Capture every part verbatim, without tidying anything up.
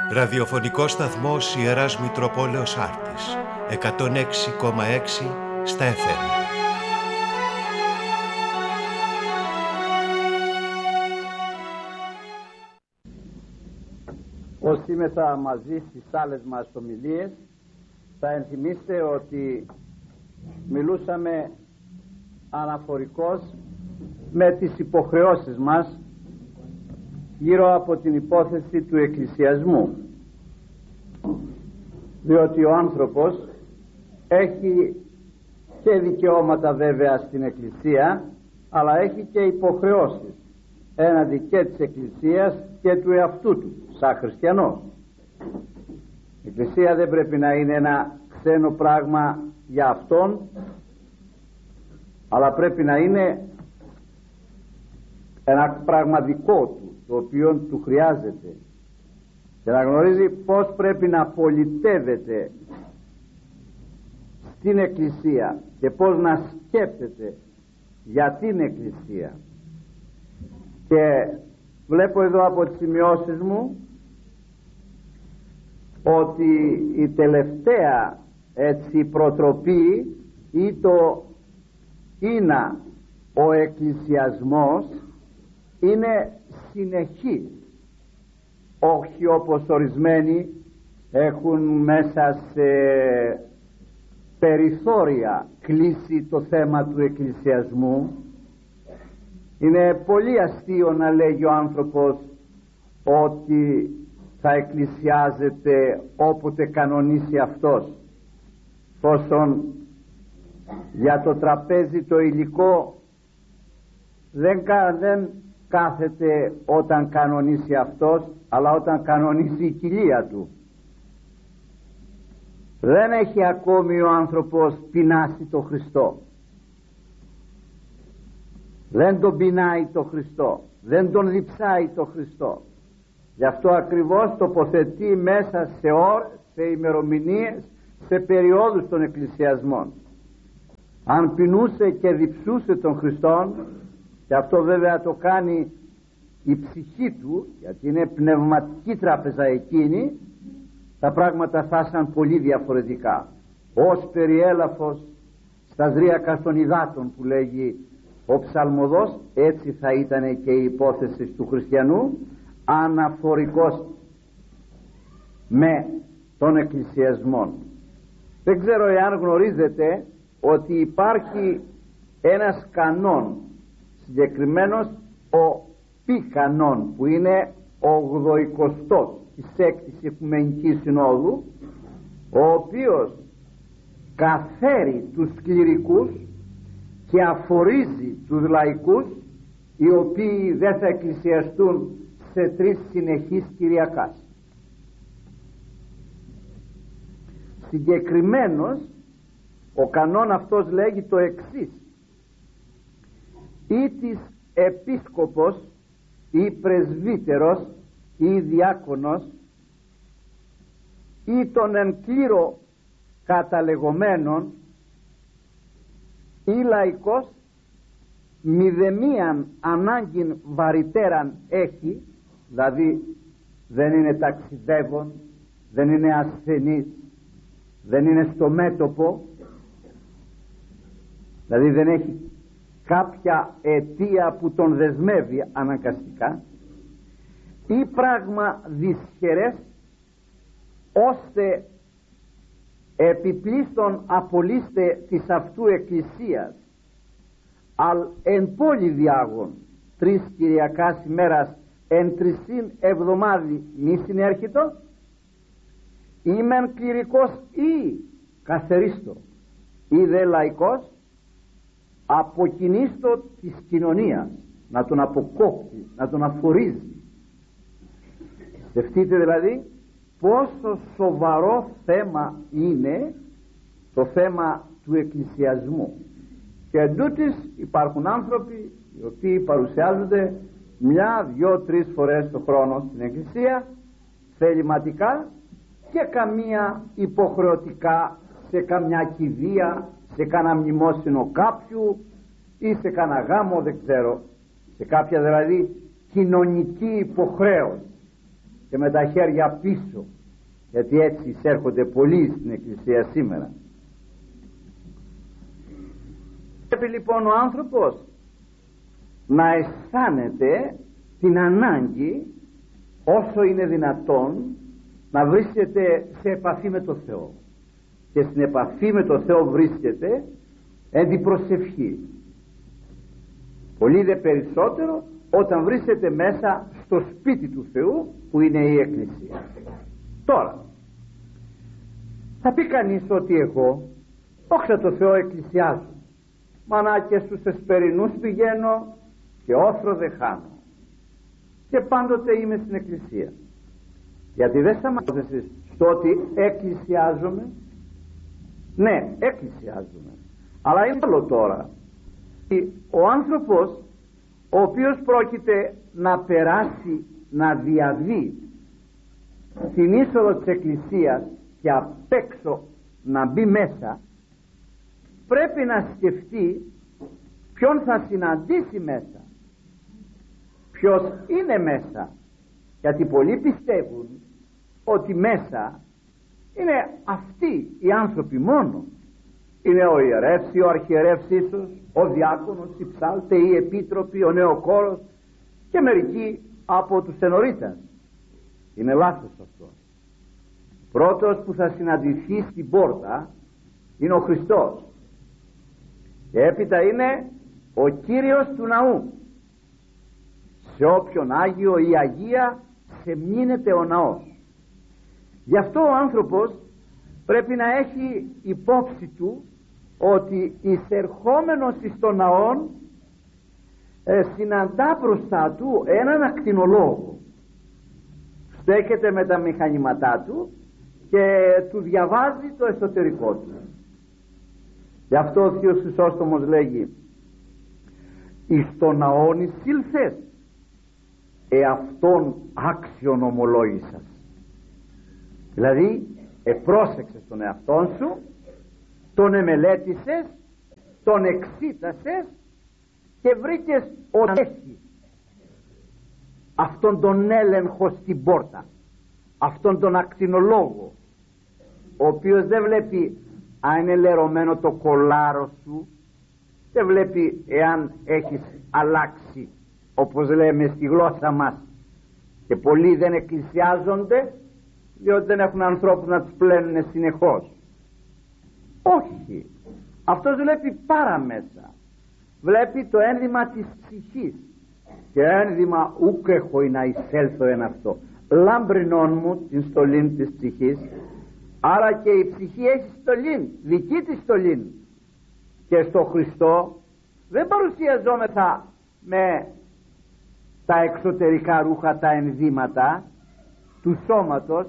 Ραδιοφωνικός σταθμός Ιεράς Μητροπόλεως Άρτης, εκατόν έξι κόμμα έξι στα εφ εμ. Όσοι είμαστε μαζί στις άλλες μας ομιλίες, θα ενθυμίστε ότι μιλούσαμε αναφορικώς με τις υποχρεώσεις μας γύρω από την υπόθεση του εκκλησιασμού, διότι ο άνθρωπος έχει και δικαιώματα βέβαια στην Εκκλησία, αλλά έχει και υποχρεώσεις έναντι και της Εκκλησίας και του εαυτού του σαν χριστιανός. Η Εκκλησία δεν πρέπει να είναι ένα ξένο πράγμα για αυτόν, αλλά πρέπει να είναι ένα πράγμα δικό του, το οποίο του χρειάζεται, και να γνωρίζει πως πρέπει να πολιτεύεται στην Εκκλησία και πως να σκέπτεται για την Εκκλησία. Και βλέπω εδώ από τις σημειώσεις μου ότι η τελευταία έτσι προτροπή ή το είναι ο εκκλησιασμός είναι συνεχής, όχι όπως ορισμένοι έχουν μέσα σε περιθώρια κλείσει το θέμα του εκκλησιασμού. Είναι πολύ αστείο να λέγει ο άνθρωπος ότι θα εκκλησιάζεται όποτε κανονίσει αυτός, φόσον για το τραπέζι το υλικό δεν, δεν κάθεται όταν κανονίσει αυτός, αλλά όταν κανονίσει η κοιλία του. Δεν έχει ακόμη ο άνθρωπος πεινάσει το Χριστό, δεν τον πεινάει το Χριστό, δεν τον διψάει το Χριστό. Γι' αυτό ακριβώς τοποθετεί μέσα σε ώρες, σε ημερομηνίες, σε περιόδους των εκκλησιασμών. Αν πεινούσε και διψούσε τον Χριστόν, και αυτό βέβαια το κάνει η ψυχή του, γιατί είναι πνευματική τράπεζα εκείνη, τα πράγματα θα ήταν πολύ διαφορετικά. Ως περιέλαφος στα δρίακα των υδάτων που λέγει ο ψαλμοδός, έτσι θα ήταν και η υπόθεση του χριστιανού, αναφορικός με τον εκκλησιασμό. Δεν ξέρω εάν γνωρίζετε ότι υπάρχει ένας κανόν συγκεκριμένος, ο πι κανόν, που είναι ο ογδοηκοστός της έκτης Οικουμενικής Συνόδου, ο οποίος καθαίρει τους κληρικούς και αφορίζει τους λαϊκούς, οι οποίοι δεν θα εκκλησιαστούν σε τρεις συνεχείς Κυριακάς. Συγκεκριμένος ο κανόν αυτός λέγει το εξής: ή της επίσκοπος ή πρεσβύτερος ή διάκονος ή των εν κλήρο καταλεγωμένων ή λαϊκός μηδεμίαν ανάγκην βαρυτέραν έχει, δηλαδή δεν είναι ταξιδεύων, δεν είναι ασθενής, δεν είναι στο μέτωπο, δηλαδή δεν έχει κάποια αιτία που τον δεσμεύει αναγκαστικά, ή πράγμα δυσχερές, ώστε επιπλήστον απολύστε της αυτού εκκλησίας, αλ εν πόλη διάγων τρεις Κυριακάς ημέρας εν τρισήν εβδομάδι μη συνέρχητο, ή μεν κληρικός ή καθερίστο ή δε λαϊκός, αποκινήστο της κοινωνίας, να τον αποκόπτει, να τον αφορίζει. Σκεφτείτε δηλαδή πόσο σοβαρό θέμα είναι το θέμα του εκκλησιασμού. Και εντούτοις υπάρχουν άνθρωποι οι οποίοι παρουσιάζονται μια, δυο, τρεις φορές το χρόνο στην εκκλησία, θεληματικά, και καμία υποχρεωτικά σε καμιά κηδεία, σε κάνα μνημόσυνο κάποιου ή σε κάνα γάμο, δεν ξέρω, σε κάποια δηλαδή κοινωνική υποχρέωση. και με τα χέρια πίσω, γιατί έτσι εισέρχονται πολλοί στην εκκλησία σήμερα. Πρέπει λοιπόν ο άνθρωπος να αισθάνεται την ανάγκη όσο είναι δυνατόν να βρίσκεται σε επαφή με το Θεό, και στην επαφή με το Θεό βρίσκεται εν την προσευχή, πολύ δε περισσότερο όταν βρίσκεται μέσα στο σπίτι του Θεού που είναι η εκκλησία. Τώρα θα πει κανείς ότι εγώ δόξα τω Θεώ εκκλησιάζω, μανά και στους εσπερινούς πηγαίνω και όθρο δεν χάνω και πάντοτε είμαι στην εκκλησία. Γιατί δεν σταματήσεις στο ότι εκκλησιάζομαι. Ναι, εκκλησιάζομαι, αλλά είναι άλλο τώρα. Ο άνθρωπος ο οποίος πρόκειται να περάσει, να διαβεί την είσοδο της εκκλησίας και απ' έξω να μπει μέσα, πρέπει να σκεφτεί ποιον θα συναντήσει μέσα, ποιος είναι μέσα, γιατί πολλοί πιστεύουν ότι μέσα είναι αυτοί οι άνθρωποι μόνο. Είναι ο ιερεύς ή ο αρχιερεύς ίσως, ο διάκονος, οι ψάλτες, οι επίτροποι, ο νεοκόρος και μερικοί από τους ενορίτας. Είναι λάθος αυτό. Πρώτος που θα συναντηθεί στην πόρτα είναι ο Χριστός και έπειτα είναι ο Κύριος του ναού. Σε όποιον Άγιο ή Αγία σε μνήνεται ο ναός. Γι' αυτό ο άνθρωπος πρέπει να έχει υπόψη του ότι εισερχόμενος εις τον ναόν ε, συναντά μπροστά του έναν ακτινολόγο. Στέκεται με τα μηχανήματά του και του διαβάζει το εσωτερικό του. Γι' αυτό ο Θείος Χρυσόστομος λέγει: εις τον ναόν εισήλθες, εαυτόν άξιον ομολόγησας. Δηλαδή επρόσεξες τον εαυτόν σου, τον εμελέτησες, τον εξήτασες και βρήκες ότι έχει αυτόν τον έλεγχο στην πόρτα, αυτόν τον ακτινολόγο, ο οποίος δεν βλέπει αν είναι λερωμένο το κολάρο σου, δεν βλέπει εάν έχεις αλλάξει, όπως λέμε στη γλώσσα μας, και πολλοί δεν εκκλησιάζονται διότι δεν έχουν ανθρώπους να τους πλένουν συνεχώς. Όχι, αυτός βλέπει πάρα μέσα, βλέπει το ένδυμα της ψυχής, και ένδυμα ούκ έχω να εισέλθω εν αυτό, λάμπρινόν μου την στολήν της ψυχής. Άρα και η ψυχή έχει στολήν, δική της στολήν, και στο Χριστό δεν παρουσιαζόμεθα με τα εξωτερικά ρούχα, τα ενδύματα του σώματος,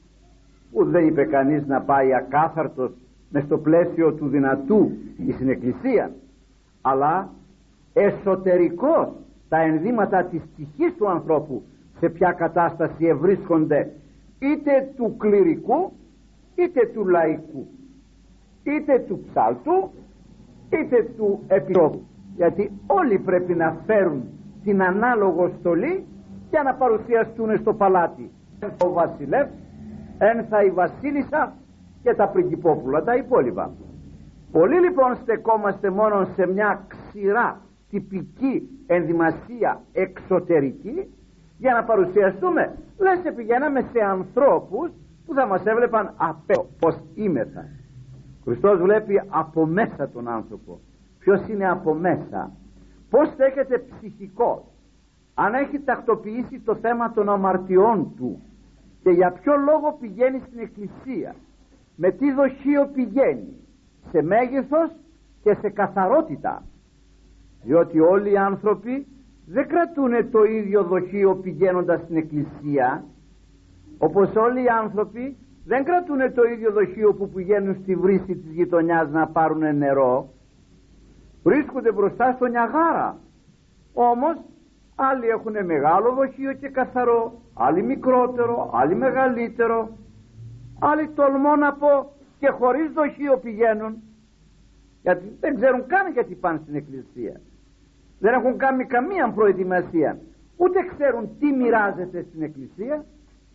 που δεν είπε κανείς να πάει ακάθαρτος μες στο πλαίσιο του δυνατού στην εκκλησία, αλλά εσωτερικός τα ενδύματα της ψυχής του ανθρώπου σε ποια κατάσταση ευρίσκονται, είτε του κληρικού είτε του λαϊκού, είτε του ψάλτου είτε του επιτρόπου, γιατί όλοι πρέπει να φέρουν την ανάλογο στολή για να παρουσιαστούν στο παλάτι. Ο βασιλεύς, ένθα η βασίλισσα και τα πριγκυπόπουλα τα υπόλοιπα. Πολλοί λοιπόν στεκόμαστε μόνο σε μια ξηρά τυπική ενδυμασία εξωτερική για να παρουσιαστούμε, λες πηγαίναμε σε ανθρώπους που θα μας έβλεπαν απ' έξω πως είμεθα. Χριστός βλέπει από μέσα τον άνθρωπο. Ποιος είναι από μέσα, πως στέκεται ψυχικός, αν έχει τακτοποιήσει το θέμα των αμαρτιών του και για ποιο λόγο πηγαίνει στην εκκλησία, με τι δοχείο πηγαίνει, σε μέγεθος και σε καθαρότητα, διότι όλοι οι άνθρωποι δεν κρατούν το ίδιο δοχείο πηγαίνοντας στην εκκλησία, όπως όλοι οι άνθρωποι δεν κρατούν το ίδιο δοχείο που πηγαίνουν στη βρύση της γειτονιάς να πάρουν νερό. Βρίσκονται μπροστά στο Νιαγάρα, όμως άλλοι έχουν μεγάλο δοχείο και καθαρό, άλλοι μικρότερο, άλλοι μεγαλύτερο, άλλοι τολμώ να πω και χωρίς δοχείο πηγαίνουν, γιατί δεν ξέρουν καν γιατί πάνε στην εκκλησία, δεν έχουν κάνει καμία προετοιμασία, ούτε ξέρουν τι μοιράζεται στην εκκλησία,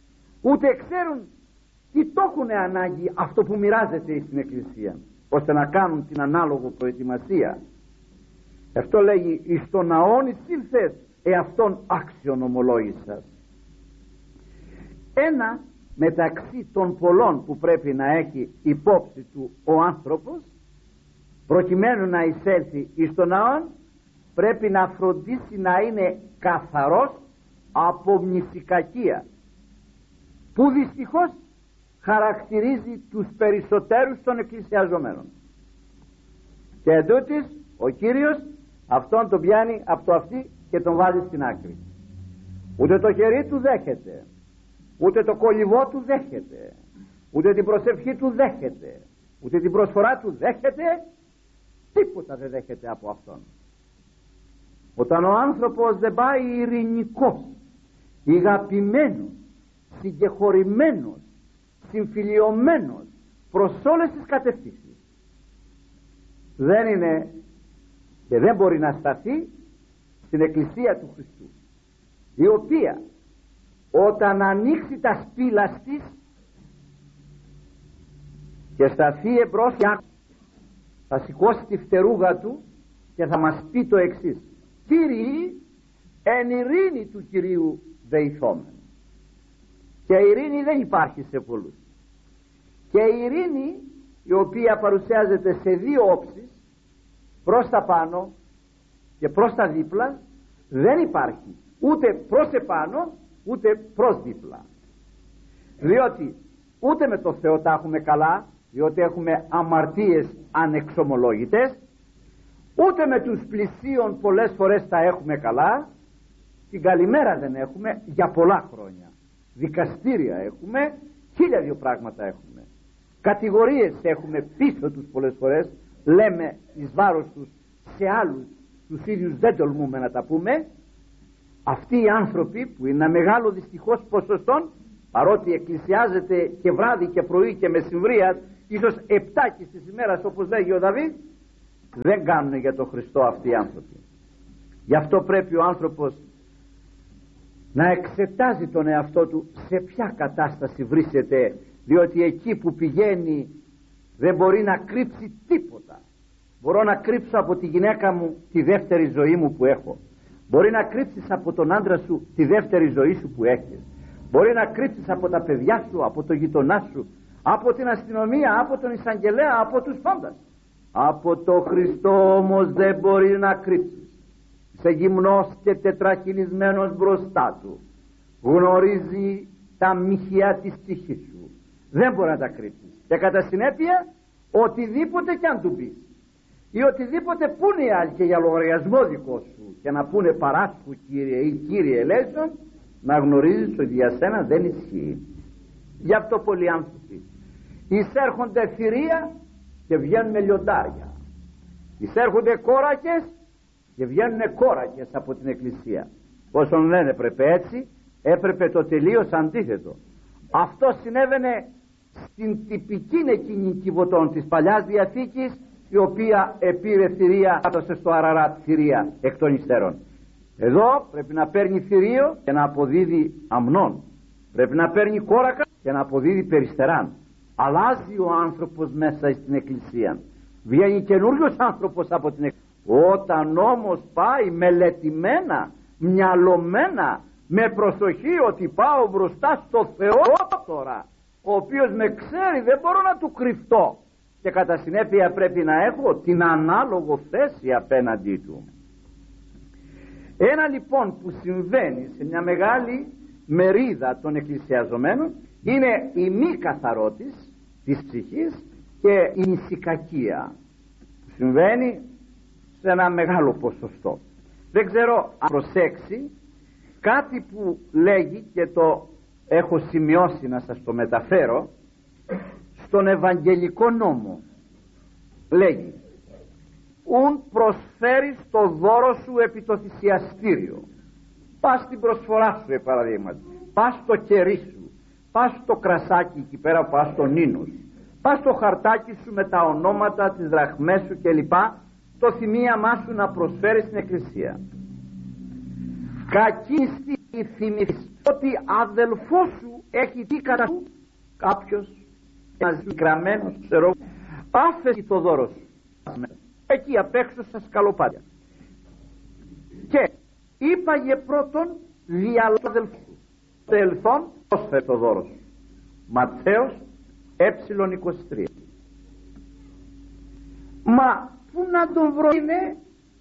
ούτε ξέρουν τι το έχουν ανάγκη αυτό που μοιράζεται στην Εκκλησία, ώστε να κάνουν την ανάλογο προετοιμασία. Αυτό λέγει εις τον ναόν εισήλθες, εαυτόν άξιον ομολόγησας. Ένα μεταξύ των πολλών που πρέπει να έχει υπόψη του ο άνθρωπος, προκειμένου να εισέλθει εις τον ναόν, πρέπει να φροντίσει να είναι καθαρός από μνησικακία, που δυστυχώς χαρακτηρίζει τους περισσότερους των εκκλησιαζομένων. Και εντούτοις ο Κύριος αυτόν τον πιάνει από το αυτί και τον βάζει στην άκρη. Ούτε το χερί του δέχεται, ούτε το κολυβό του δέχεται, ούτε την προσευχή του δέχεται, ούτε την προσφορά του δέχεται, τίποτα δεν δέχεται από αυτόν. Όταν ο άνθρωπος δεν πάει ειρηνικός, ηγαπημένος, συγκεχωρημένος, συμφιλιωμένος προς όλες τις κατευθύνσεις, δεν είναι και δεν μπορεί να σταθεί στην Εκκλησία του Χριστού, η οποία όταν ανοίξει τα σπήλας της και σταθεί εμπρός, θα σηκώσει τη φτερούγα του και θα μας πει το εξής: Κύριοι, εν ειρήνη του Κυρίου δεηθόμεν. Και η ειρήνη δεν υπάρχει σε πολλούς. Και η ειρήνη, η οποία παρουσιάζεται σε δύο όψεις, προς τα πάνω και προς τα δίπλα, δεν υπάρχει ούτε προς επάνω ούτε προς δίπλα. Διότι ούτε με το Θεό τα έχουμε καλά, διότι έχουμε αμαρτίες ανεξομολόγητες, ούτε με τους πλησίων πολλές φορές τα έχουμε καλά. Την καλημέρα δεν έχουμε για πολλά χρόνια. Δικαστήρια έχουμε, χίλια δύο πράγματα έχουμε. Κατηγορίες έχουμε πίσω τους πολλές φορές, λέμε εις βάρος τους σε άλλους, τους ίδιους δεν τολμούμε να τα πούμε. Αυτοί οι άνθρωποι που είναι ένα μεγάλο δυστυχώς ποσοστόν, παρότι εκκλησιάζεται και βράδυ και πρωί και μεσημβρία, ίσως επτάκις της ημέρας όπως λέγει ο Δαβίδ, δεν κάνουν για τον Χριστό αυτοί οι άνθρωποι. Γι' αυτό πρέπει ο άνθρωπος να εξετάζει τον εαυτό του σε ποια κατάσταση βρίσκεται, διότι εκεί που πηγαίνει δεν μπορεί να κρύψει τίποτα. Μπορώ να κρύψω από τη γυναίκα μου τη δεύτερη ζωή μου που έχω, μπορεί να κρύψεις από τον άντρα σου τη δεύτερη ζωή σου που έχεις, μπορεί να κρύψεις από τα παιδιά σου, από το γειτονά σου, από την αστυνομία, από τον εισαγγελέα, από τους πάντας. Από το Χριστό όμως δεν μπορεί να κρύψεις. Σε γυμνός και τετραχυλισμένος μπροστά του, γνωρίζει τα μοιχεία της ψυχής σου, δεν μπορεί να τα κρύψεις. Και κατά συνέπεια οτιδήποτε κι αν του πεις ή οτιδήποτε πούνε οι άλλοι και για λογαριασμό δικό σου και να πούνε παράσχου Κύριε ή Κύριε ελέησον, να γνωρίζεις ότι για σένα δεν ισχύει. Γι' αυτό πολλοί άνθρωποι εισέρχονται θηρία και βγαίνουν λιοντάρια, εισέρχονται κόρακες και βγαίνουν κόρακες από την Εκκλησία. Όσον δεν έπρεπε έτσι, έπρεπε το τελείως αντίθετο. Αυτό συνέβαινε στην τυπική εκείνη κυβωτών της Παλιάς Διαθήκης, η οποία επήρε θηρία, άδωσε στο Αραράτ θηρία εκ των υστέρων. Εδώ πρέπει να παίρνει θηρίο και να αποδίδει αμνών, πρέπει να παίρνει κόρακα και να αποδίδει περιστεράν. Αλλάζει ο άνθρωπος μέσα στην Εκκλησία, βγαίνει καινούριος άνθρωπος από την Εκκλησία. Όταν όμως πάει μελετημένα, μυαλωμένα, με προσοχή ότι πάω μπροστά στο Θεό τώρα, ο οποίος με ξέρει, δεν μπορώ να του κρυφτώ, και κατά συνέπεια πρέπει να έχω την ανάλογο θέση απέναντί του. Ένα λοιπόν που συμβαίνει σε μια μεγάλη μερίδα των εκκλησιαζομένων είναι η μη καθαρότης της ψυχής και η νησικακία, που συμβαίνει σε ένα μεγάλο ποσοστό. Δεν ξέρω αν προσέξει κάτι που λέγει, και το έχω σημειώσει να σας το μεταφέρω, στον Ευαγγελικό νόμο. Λέγει: ουν προσφέρεις το δώρο σου επί το θυσιαστήριο. Πας στην προσφορά σου, παραδείγματι, πας στο κερί σου, πας στο κρασάκι εκεί πέρα, πας στο νίνος, πας στο χαρτάκι σου με τα ονόματα, τις δραχμές σου κλπ, το θυμίαμά σου να προσφέρεις στην Εκκλησία. Κακίστη η θυμής ότι αδελφός σου έχει τι κατά σου, κάποιος ένας γραμμένος ξέρω, άφεση το δώρο σου εκεί απ' έξω στα σκαλοπάτια και είπαγε πρώτον διαλόγου του αδελφού σου, τελθόν πρόσφερε το δώρο σου. Ματθαίος ε είκοσι τρία. Μα πού να τον βρω είναι,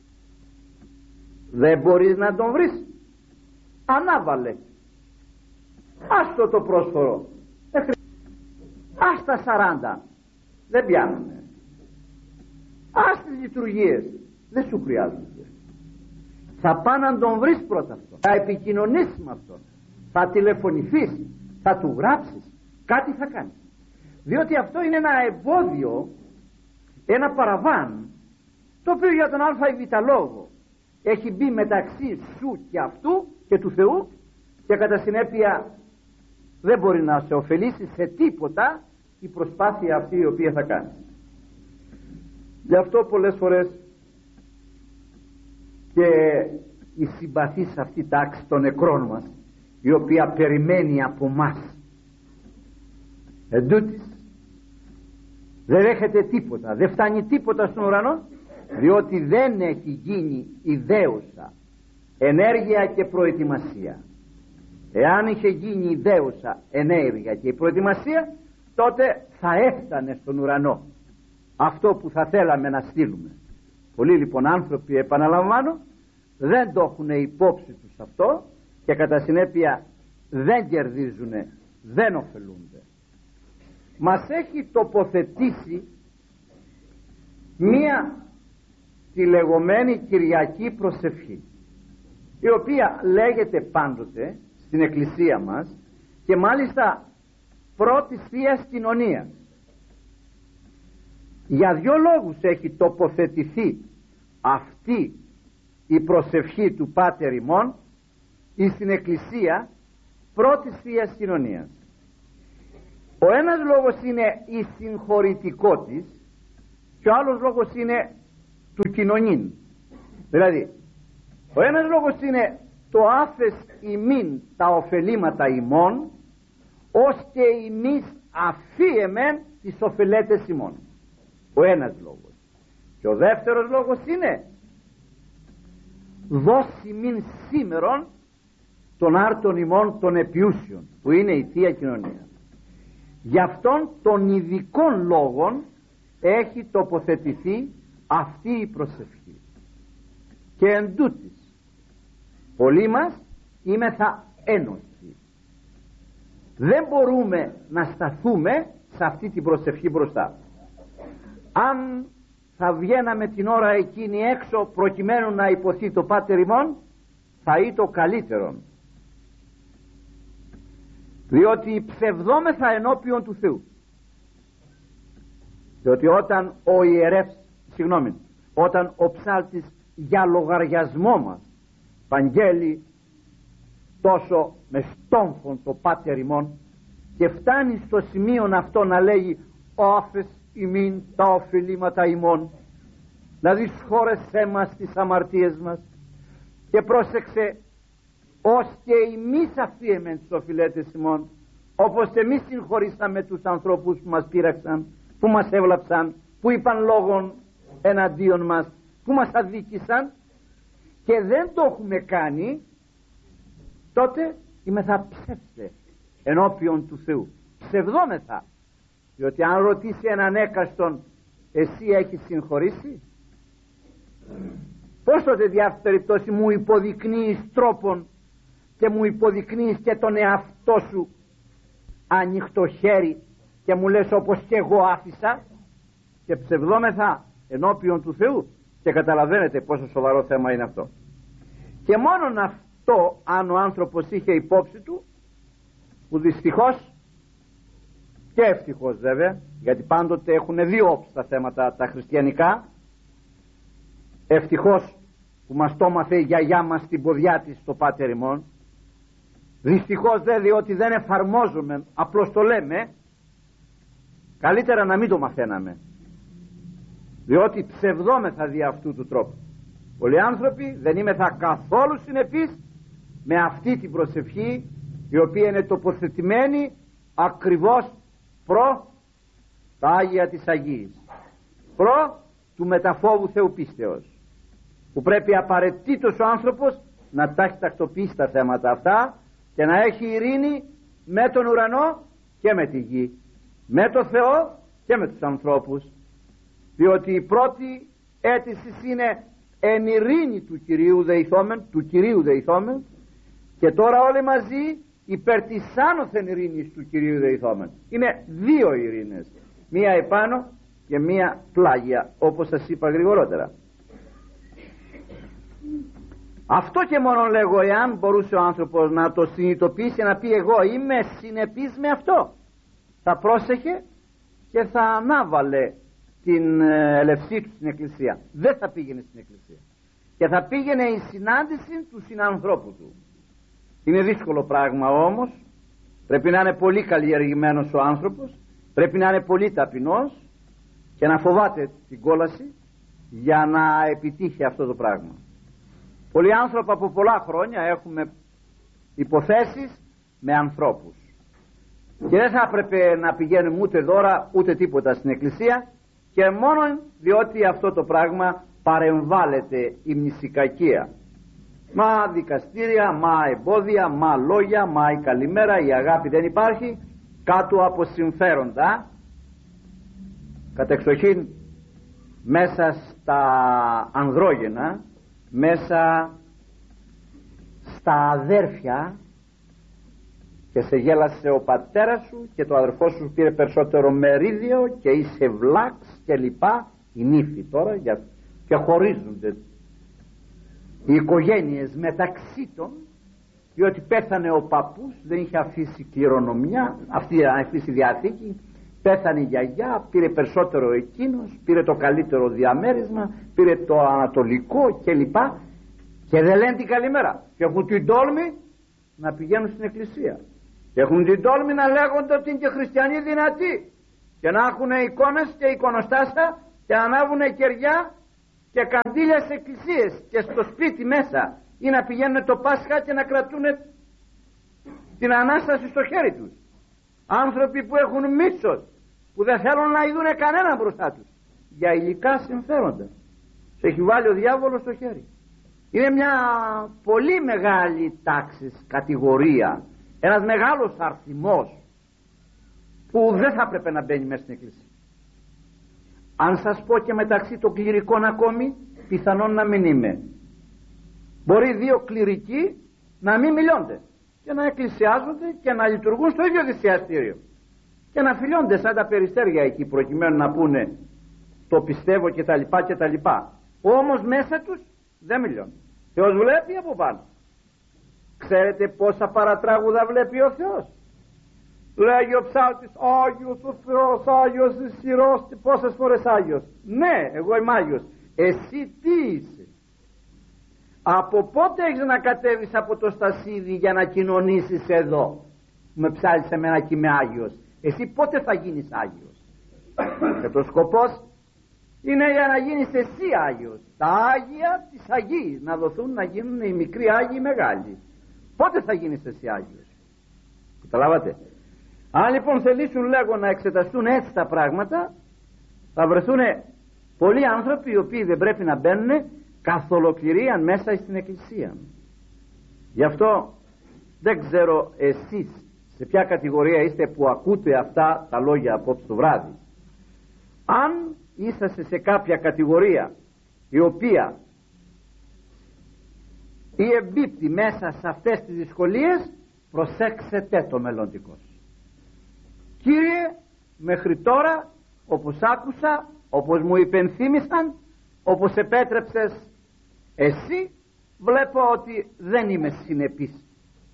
δεν μπορείς να τον βρεις, ανάβαλε, άστο το πρόσφορο, ας τα σαράντα, δεν πιάνουνε, ας τις λειτουργίες, δεν σου χρειάζονται. Θα πά να τον βρεις πρώτα αυτό, θα επικοινωνήσεις με αυτόν, θα τηλεφωνηθείς, θα του γράψεις, κάτι θα κάνεις, διότι αυτό είναι ένα εμπόδιο, ένα παραβάν, το οποίο για τον α ή β λόγο έχει μπει μεταξύ σου και αυτού και του Θεού και κατά συνέπεια δεν μπορεί να σε ωφελήσει σε τίποτα η προσπάθεια αυτή η οποία θα κάνει. Γι' αυτό πολλές φορές και η συμπαθής αυτή τάξη των νεκρών μας, η οποία περιμένει από μας, εντούτοις δεν δέχεται τίποτα, δεν φτάνει τίποτα στον ουρανό, διότι δεν έχει γίνει ιδέουσα ενέργεια και προετοιμασία. Εάν είχε γίνει ιδέουσα ενέργεια και η προετοιμασία, τότε θα έφτανε στον ουρανό αυτό που θα θέλαμε να στείλουμε. Πολλοί λοιπόν άνθρωποι, επαναλαμβάνω, δεν το έχουν υπόψη τους αυτό και κατά συνέπεια δεν κερδίζουν, δεν ωφελούνται. Μας έχει τοποθετήσει μία τη λεγόμενη Κυριακή προσευχή, η οποία λέγεται πάντοτε στην εκκλησία μας και μάλιστα πρώτης Θείας Κοινωνίας. Για δύο λόγους έχει τοποθετηθεί αυτή η προσευχή του Πάτερ ημών ή στην εκκλησία πρώτης Θείας Κοινωνίας. Ο ένας λόγος είναι η συγχωρητικό της και ο άλλος λόγος είναι του κοινωνήν. Δηλαδή ο ένας λόγος είναι το άφες ημίν τα ωφελήματα ημών, ως και ημείς αφίεμεν τις ωφελέτες ημών. Ο ένας λόγος. Και ο δεύτερος λόγος είναι δώσει μην σήμερον των άρτων ημών των επιούσιων, που είναι η Θεία Κοινωνία. Γι' αυτόν των ειδικών λόγων έχει τοποθετηθεί αυτή η προσευχή. Και εν τούτης πολλοί μας είμεθα ένοχοι, δεν μπορούμε να σταθούμε σε αυτή την προσευχή μπροστά. Αν θα βγαίναμε την ώρα εκείνη έξω προκειμένου να υποθεί το Πάτερ ημών, θα είναι το καλύτερο, διότι ψευδόμεθα ενώπιον του Θεού. Διότι όταν ο ιερεύς, συγγνώμη, όταν ο ψάλτης για λογαριασμό μας παγγέλει τόσο με στόμφον το Πάτερ ημών και φτάνει στο σημείο αυτό να λέγει όφες ημίν τα οφειλήματα ημών, δηλαδή σχόρεσέ μας τις αμαρτίες μας και πρόσεξε ως και εμείς αφίεμεν τις οφειλέτες ημών, όπως και εμείς συγχωρήσαμε τους ανθρώπους που μας πείραξαν, που μας έβλαψαν, που είπαν λόγων εναντίον μας, που μας αδίκησαν και δεν το έχουμε κάνει, τότε είμεθα ψεύτε ενώπιον του Θεού, ψευδόμεθα. Διότι αν ρωτήσει έναν έκαστον, εσύ έχεις συγχωρήσει, πώς τότε διάφορη περιπτώσει μου υποδεικνύεις τρόπον και μου υποδεικνύεις και τον εαυτό σου ανοιχτό χέρι και μου λες όπως και εγώ άφησα, και ψευδόμεθα ενώπιον του Θεού. Και καταλαβαίνετε πόσο σοβαρό θέμα είναι αυτό. Και μόνον αυτό, αν ο άνθρωπος είχε υπόψη του, που δυστυχώς και ευτυχώς βέβαια, γιατί πάντοτε έχουν δύο όψεις τα θέματα τα χριστιανικά, ευτυχώς που μας το έμαθε η γιαγιά μας στην ποδιά της στο Πάτερ ημών, δυστυχώς δε, διότι δεν εφαρμόζουμε, απλώς το λέμε, καλύτερα να μην το μαθαίναμε, διότι ψευδόμεθα δι' αυτού του τρόπου. Πολλοί άνθρωποι δεν είμεθα καθόλου συνεπείς με αυτή την προσευχή η οποία είναι τοποθετημένη ακριβώς προ τα Άγια της Αγίας, προ του μεταφόβου Θεού πίστεως, που πρέπει απαραίτητος ο άνθρωπος να τα έχει τακτοποιήσει τα θέματα αυτά και να έχει ειρήνη με τον ουρανό και με τη γη, με τον Θεό και με τους ανθρώπους, διότι η πρώτη αίτηση είναι εν ειρήνη του Κυρίου δεηθόμεν, του Κυρίου δεηθόμεν, και τώρα όλοι μαζί υπέρ της άνωθεν ειρήνης του Κυρίου δεηθόμεν. Είναι δύο ειρήνες, μία επάνω και μία πλάγια, όπως σας είπα γρηγορότερα. Αυτό και μόνο λέγω, εάν μπορούσε ο άνθρωπος να το συνειδητοποιήσει, να πει εγώ είμαι συνεπής με αυτό, θα πρόσεχε και θα ανάβαλε την ελευσή του στην Εκκλησία. Δεν θα πήγαινε στην Εκκλησία και θα πήγαινε η συνάντηση του συνανθρώπου του. Είναι δύσκολο πράγμα όμως, πρέπει να είναι πολύ καλλιεργημένος ο άνθρωπος, πρέπει να είναι πολύ ταπεινός και να φοβάται την κόλαση για να επιτύχει αυτό το πράγμα. Πολλοί άνθρωποι από πολλά χρόνια έχουμε υποθέσεις με ανθρώπους και δεν θα έπρεπε να πηγαίνουμε ούτε δώρα ούτε τίποτα στην Εκκλησία, και μόνο διότι αυτό το πράγμα παρεμβάλλεται η μνησικακία. Μα δικαστήρια, μα εμπόδια, μα λόγια, μα η καλημέρα, η αγάπη δεν υπάρχει, κάτω από συμφέροντα, κατεξοχήν μέσα στα ανδρόγενα, μέσα στα αδέρφια, και σε γέλασε ο πατέρας σου και το αδερφό σου πήρε περισσότερο μερίδιο και είσαι βλάξ και λοιπά. Οι νύφοι τώρα για... και χωρίζονται οι οικογένειες μεταξύ των, διότι πέθανε ο παππούς, δεν είχε αφήσει κληρονομιά, αυτή είχε αφήσει διαθήκη, πέθανε η γιαγιά, πήρε περισσότερο εκείνος, πήρε το καλύτερο διαμέρισμα, πήρε το ανατολικό και λοιπά, και δεν λένε την καλημέρα και έχουν την τόλμη να πηγαίνουν στην εκκλησία και έχουν την τόλμη να λέγονται ότι είναι και χριστιανοί δυνατοί και να έχουν εικόνες και εικονοστάσια και να ανάβουν κεριά και καντήλια σε εκκλησίες και στο σπίτι μέσα, ή να πηγαίνουν το Πάσχα και να κρατούν την Ανάσταση στο χέρι τους. Άνθρωποι που έχουν μίσος, που δεν θέλουν να ειδούν κανέναν μπροστά τους για υλικά συμφέροντα. Σε έχει βάλει ο διάβολος στο χέρι. Είναι μια πολύ μεγάλη τάξη, κατηγορία, ένας μεγάλος αριθμός που δεν θα έπρεπε να μπαίνει μέσα στην εκκλησία. Αν σας πω και μεταξύ των κληρικών ακόμη, πιθανόν να μην είμαι. Μπορεί δύο κληρικοί να μην μιλώνται και να εκκλησιάζονται και να λειτουργούν στο ίδιο θυσιαστήριο και να φιλιώνται σαν τα περιστέρια εκεί, προκειμένου να πούνε το πιστεύω και τα λοιπά και τα λοιπά. Όμως μέσα τους δεν μιλώνουν. Θεός βλέπει από πάνω. Ξέρετε πόσα παρατράγουδα βλέπει ο Θεός? Λέγει ο ψάλτης Άγιος ο Θεός, Άγιος ισχυρός, πόσες φορές Άγιος? Ναι, εγώ είμαι Άγιος. Εσύ τι είσαι? Από πότε έχεις να κατέβεις από το στασίδι για να κοινωνήσεις εδώ? Με ψάλεις εμένα και είμαι Άγιος. Εσύ πότε θα γίνεις Άγιος? Και το σκοπός είναι για να γίνεις εσύ Άγιος. Τα Άγια της Αγίας να δοθούν να γίνουν οι μικροί Άγιοι οι μεγάλοι. Πότε θα γίνεις εσύ Άγιος? Καταλάβατε? Αν λοιπόν θελήσουν, λέγω, να εξεταστούν έτσι τα πράγματα, θα βρεθούν πολλοί άνθρωποι οι οποίοι δεν πρέπει να μπαίνουν καθ' ολοκληρία μέσα στην εκκλησία. Γι' αυτό δεν ξέρω εσείς σε ποια κατηγορία είστε που ακούτε αυτά τα λόγια απόψε το βράδυ. Αν είσαστε σε κάποια κατηγορία η οποία ή εμπίπτει μέσα σε αυτές τις δυσκολίες, προσέξετε το μελλοντικό. Κύριε, μέχρι τώρα όπως άκουσα, όπως μου υπενθύμησαν, όπως επέτρεψες εσύ, βλέπω ότι δεν είμαι συνεπής.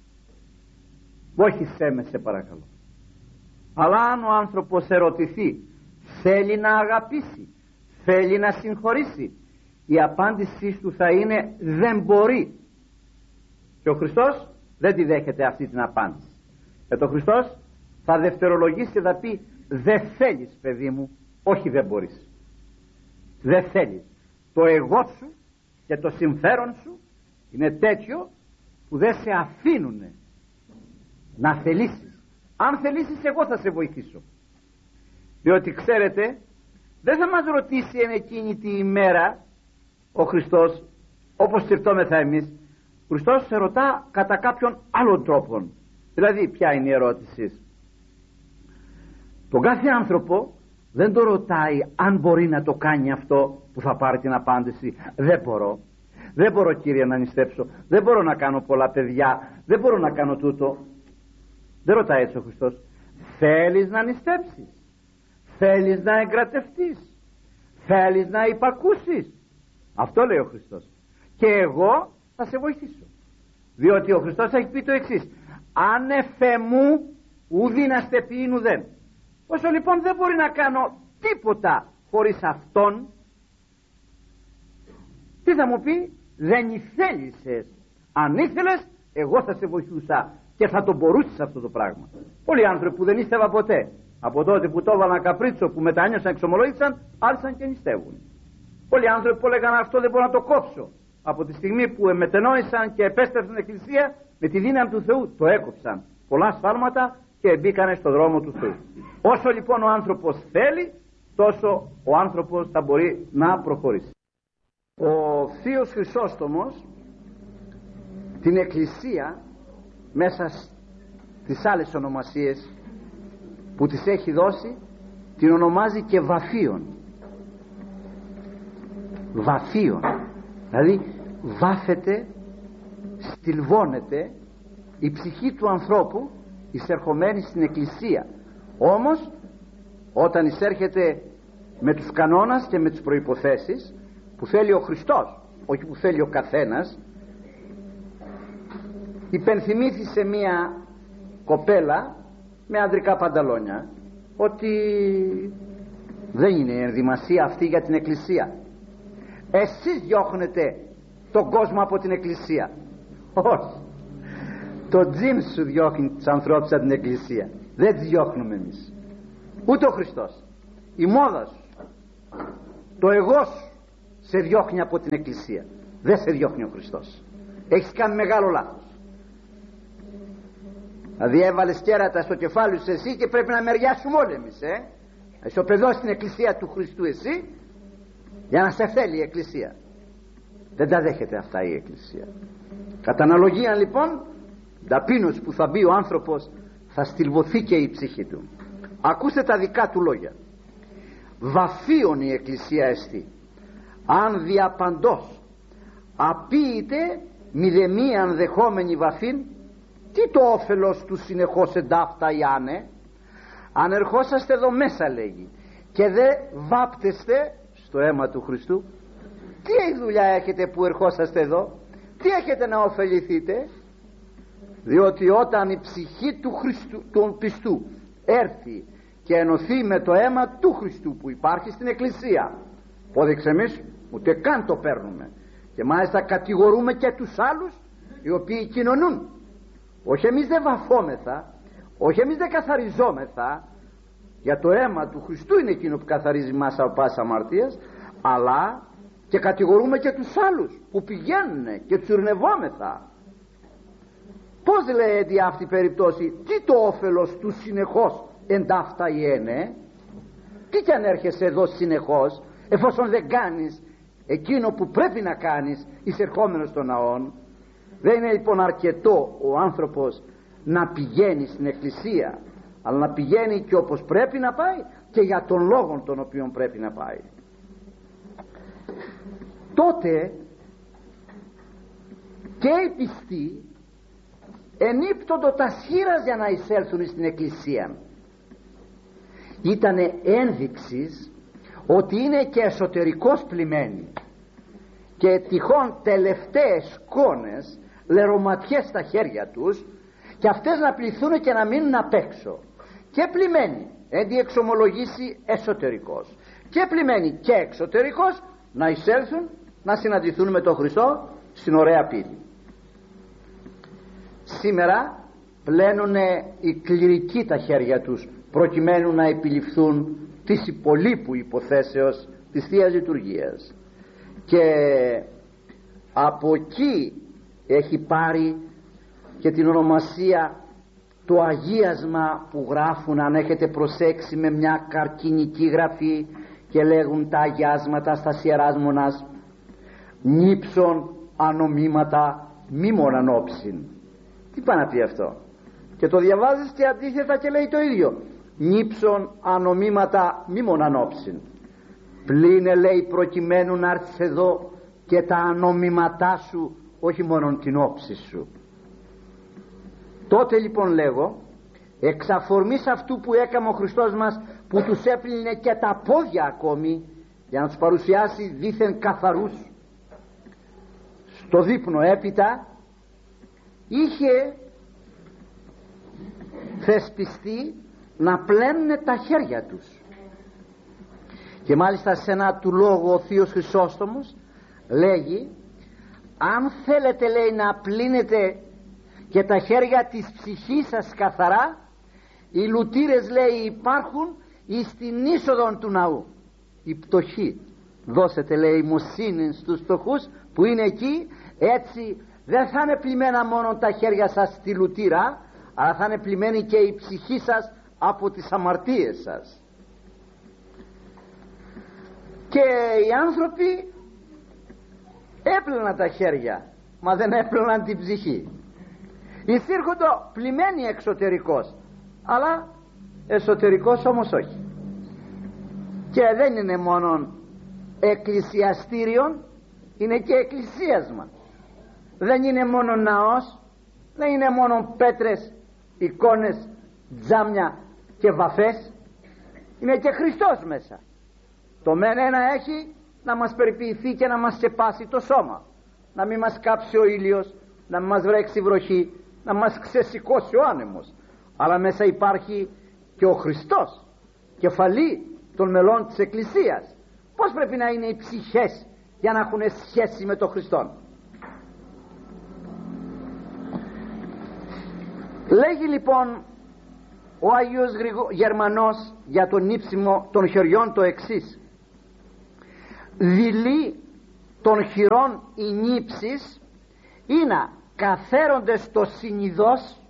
Βόχησέ με σε παρακαλώ. Αλλά αν ο άνθρωπος ερωτηθεί, θέλει να αγαπήσει, θέλει να συγχωρήσει, η απάντησή του θα είναι δεν μπορεί. Και ο Χριστός δεν τη δέχεται αυτή την απάντηση. Και το Χριστός θα δευτερολογήσει και θα πει δεν θέλεις παιδί μου, όχι δεν μπορείς. Δεν θέλεις. Το εγώ σου και το συμφέρον σου είναι τέτοιο που δεν σε αφήνουνε να θελήσεις. Αν θελήσεις, εγώ θα σε βοηθήσω. Διότι ξέρετε, δεν θα μας ρωτήσει εν εκείνη τη ημέρα ο Χριστός, όπως σκεφτόμεθα εμείς. Ο Χριστός σε ρωτά κατά κάποιον άλλον τρόπο. Δηλαδή, ποια είναι η ερώτηση? Τον κάθε άνθρωπο δεν το ρωτάει αν μπορεί να το κάνει αυτό, που θα πάρει την απάντηση δεν μπορώ, δεν μπορώ Κύριε να νηστέψω, δεν μπορώ να κάνω πολλά παιδιά, δεν μπορώ να κάνω τούτο. Δεν ρωτάει έτσι ο Χριστός. Θέλεις να νηστέψεις, θέλεις να εγκρατευτείς, θέλεις να υπακούσεις? Αυτό λέει ο Χριστός. Και εγώ θα σε βοηθήσω. Διότι ο Χριστός έχει πει το εξής: αν εφ' εμού ουδή να στεπίν ουδέν. Όσο λοιπόν δεν μπορεί να κάνω τίποτα χωρίς Αυτόν, τι θα μου πει? Δεν ήθελησες. Αν ήθελες, εγώ θα σε βοηθούσα και θα το μπορούσες αυτό το πράγμα. Πολλοί άνθρωποι που δεν νηστεύα ποτέ, από τότε που το έβαλαν καπρίτσο, που μετάνιωσαν, εξομολόγησαν, άρχισαν και νηστεύουν. Πολλοί άνθρωποι που έλεγαν αυτό δεν μπορώ να το κόψω, από τη στιγμή που μετενόησαν και επέστρεψαν στην Εκκλησία, με τη δύναμη του Θεού το έκοψαν πολλά σφάλματα και μπήκανε στο δρόμο του Θεού. Όσο λοιπόν ο άνθρωπος θέλει, τόσο ο άνθρωπος θα μπορεί να προχωρήσει. Ο Θείος Χρυσόστομος την Εκκλησία, μέσα στις άλλες ονομασίες που της έχει δώσει, την ονομάζει και βαφίων. Βαφίων, δηλαδή βάφεται, στυλβώνεται η ψυχή του ανθρώπου εισερχομένη στην Εκκλησία. Όμως όταν εισέρχεται με τους κανόνες και με τις προϋποθέσεις που θέλει ο Χριστός, όχι που θέλει ο καθένας. Υπενθυμήθησε μία κοπέλα με ανδρικά πανταλόνια ότι δεν είναι ενδυμασία αυτή για την Εκκλησία. Εσείς διώχνετε τον κόσμο από την Εκκλησία. Όχι, το τζιν σου διώχνει τους ανθρώπους από την Εκκλησία, δεν τις διώχνουμε εμείς, ούτε ο Χριστός. Η μόδα σου, το εγώ σου σε διώχνει από την Εκκλησία, δεν σε διώχνει ο Χριστός. Έχεις κάνει μεγάλο λάθος. Δηλαδή έβαλες κέρατα στο κεφάλι σου εσύ και πρέπει να μεριάσουμε όλοι εμείς, ε? Είσαι ο παιδός στην Εκκλησία του Χριστού εσύ, για να σε θέλει η Εκκλησία. Δεν τα δέχεται αυτά η Εκκλησία. Κατά αναλογία λοιπόν, ταπείνος που θα μπει ο άνθρωπος, θα στυλβωθεί και η ψυχή του. Ακούστε τα δικά του λόγια. Βαφίων η Εκκλησία εστί, αν διαπαντός απείεται μηδεμίαν δεχόμενη βαφήν, τι το όφελος του συνεχώς εντάφτα ιάνε? Αν ερχόσαστε εδώ μέσα, λέγει, και δε βάπτεστε στο αίμα του Χριστού, τι δουλειά έχετε που ερχόσαστε εδώ? Τι έχετε να ωφεληθείτε? Διότι όταν η ψυχή του Χριστού, του πιστού, έρθει και ενωθεί με το αίμα του Χριστού που υπάρχει στην Εκκλησία, πόδειξε εμείς ούτε καν το παίρνουμε, και μάλιστα κατηγορούμε και τους άλλους οι οποίοι κοινωνούν. Όχι, εμείς δεν βαφόμεθα, όχι, εμείς δεν καθαριζόμεθα, για το αίμα του Χριστού είναι εκείνο που καθαρίζει μας από πάσα αμαρτίας, αλλά και κατηγορούμε και τους άλλους που πηγαίνουν και τους ειρνευόμεθα. Πώς λέει δι' αυτή η περίπτωση, τι το όφελος του συνεχώς εντάφτα ιένε? Τι κι αν έρχεσαι εδώ συνεχώς, εφόσον δεν κάνεις εκείνο που πρέπει να κάνεις εισερχόμενος στον ναόν? Δεν είναι λοιπόν αρκετό ο άνθρωπος να πηγαίνει στην Εκκλησία, αλλά να πηγαίνει και όπως πρέπει να πάει και για τον λόγο τον οποίο πρέπει να πάει. Τότε και οι πιστοί ενύπτοντο τα σχήρας για να εισέλθουν στην Εκκλησία. Ήτανε ένδειξης ότι είναι και εσωτερικώς πλημμένοι και τυχόν τελευταίες σκόνες, λερωματιές στα χέρια τους, και αυτές να πληθούν και να μείνουν απ' έξω, και πλημμένοι εν διεξομολογήσει εσωτερικός, και πλημμένοι και εξωτερικός να εισέλθουν να συναντηθούν με τον Χριστό στην ωραία πύλη. Σήμερα πλένουν οι κληρικοί τα χέρια τους προκειμένου να επιληφθούν της υπολείπου υποθέσεως της Θείας Λειτουργίας, και από εκεί έχει πάρει και την ονομασία το αγίασμα που γράφουν, αν έχετε προσέξει, με μια καρκινική γραφή, και λέγουν τα αγιάσματα στα Ιεράς Μονάς: νύψων ανομήματα μήμων ανόψιν. Τι πάει να πει αυτό? Και το διαβάζεις και αντίθετα και λέει το ίδιο: νύψων ανομήματα μήμων ανόψιν. Πλήνε, λέει, προκειμένου να έρθεις εδώ και τα ανομήματά σου, όχι μόνο την όψη σου. Τότε λοιπόν λέγω, εξ αφορμής αυτού που έκαμε ο Χριστός μας, που τους έπλυνε και τα πόδια ακόμη, για να τους παρουσιάσει δήθεν καθαρούς στο δείπνο έπειτα, είχε θεσπιστεί να πλένουνε τα χέρια τους. Και μάλιστα σε ένα του λόγου ο Θείος Χρυσόστομος λέγει: αν θέλετε, λέει, να πλύνετε και τα χέρια της ψυχής σας καθαρά, οι λουτήρες, λέει, υπάρχουν εις την είσοδο του ναού. Η πτωχή, δώσετε, λέει, ημοσύνη στους φτωχούς που είναι εκεί, έτσι δεν θα είναι πλημμένα μόνο τα χέρια σας στη λουτήρα, αλλά θα είναι πλημμένη και η ψυχή σας από τις αμαρτίες σας. Και οι άνθρωποι έπλαιναν τα χέρια, μα δεν έπλαιναν την ψυχή. Εισήρχονται πλημμένοι εξωτερικός, αλλά εσωτερικός όμως όχι. Και δεν είναι μόνο εκκλησιαστήριον, είναι και εκκλησίασμα. Δεν είναι μόνο ναός, δεν είναι μόνο πέτρες, εικόνες, τζάμια και βαφές, είναι και Χριστός μέσα. Το μεν ένα έχει να μας περιποιηθεί και να μας σκεπάσει το σώμα, να μην μας κάψει ο ήλιος, να μην μας βρέξει βροχή, να μας ξεσηκώσει ο άνεμος, αλλά μέσα υπάρχει και ο Χριστός, κεφαλή των μελών της Εκκλησίας. Πώς πρέπει να είναι οι ψυχές για να έχουν σχέση με τον Χριστόν? Λέγει λοιπόν ο Άγιος Γερμανός για τον ύψιμο των χεριών το εξής: δειλή των χειρών οι νύψεις είναι καθέροντες το συνειδός